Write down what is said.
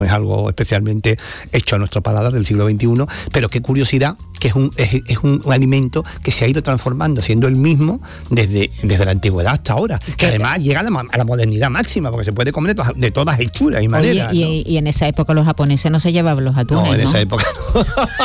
es algo especialmente hecho a nuestro paladar del siglo XXI, pero qué curiosidad que es un alimento que se ha ido transformando, siendo el mismo desde la antigüedad hasta ahora, que además llega a la modernidad máxima, porque se puede comer de todas hechuras y maneras. Oye, y en esa época los japoneses no se llevaban los atunes, No, en esa ¿no? época no.